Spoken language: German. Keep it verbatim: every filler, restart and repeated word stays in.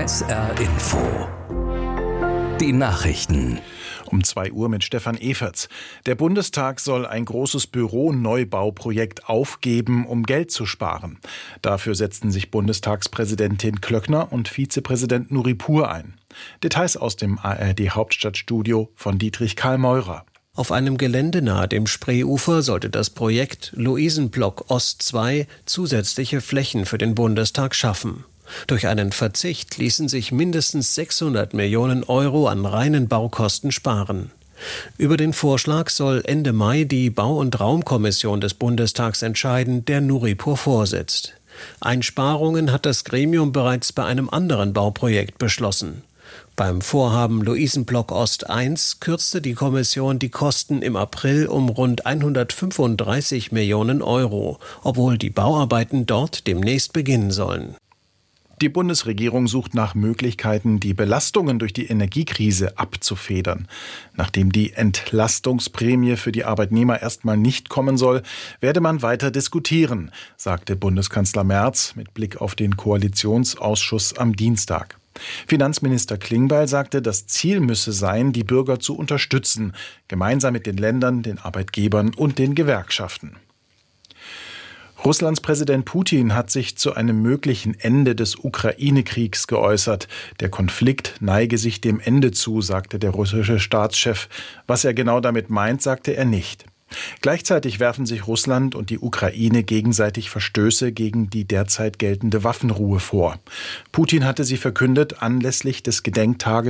S R Info. Die Nachrichten. Um zwei Uhr mit Stefan Everts. Der Bundestag soll ein großes Büroneubauprojekt aufgeben, um Geld zu sparen. Dafür setzten sich Bundestagspräsidentin Klöckner und Vizepräsident Nuripur ein. Details aus dem A R D-Hauptstadtstudio von Dietrich Karl Meurer. Auf einem Gelände nahe dem Spreeufer sollte das Projekt Luisenblock Ost zwei zusätzliche Flächen für den Bundestag schaffen. Durch einen Verzicht ließen sich mindestens sechshundert Millionen Euro an reinen Baukosten sparen. Über den Vorschlag soll Ende Mai die Bau- und Raumkommission des Bundestags entscheiden, der Nuripur vorsitzt. Einsparungen hat das Gremium bereits bei einem anderen Bauprojekt beschlossen. Beim Vorhaben Luisenblock Ost eins kürzte die Kommission die Kosten im April um rund hundertfünfunddreißig Millionen Euro, obwohl die Bauarbeiten dort demnächst beginnen sollen. Die Bundesregierung sucht nach Möglichkeiten, die Belastungen durch die Energiekrise abzufedern. Nachdem die Entlastungsprämie für die Arbeitnehmer erstmal nicht kommen soll, werde man weiter diskutieren, sagte Bundeskanzler Merz mit Blick auf den Koalitionsausschuss am Dienstag. Finanzminister Klingbeil sagte, das Ziel müsse sein, die Bürger zu unterstützen, gemeinsam mit den Ländern, den Arbeitgebern und den Gewerkschaften. Russlands Präsident Putin hat sich zu einem möglichen Ende des Ukraine-Kriegs geäußert. Der Konflikt neige sich dem Ende zu, sagte der russische Staatschef. Was er genau damit meint, sagte er nicht. Gleichzeitig werfen sich Russland und die Ukraine gegenseitig Verstöße gegen die derzeit geltende Waffenruhe vor. Putin hatte sie verkündet anlässlich des Gedenktages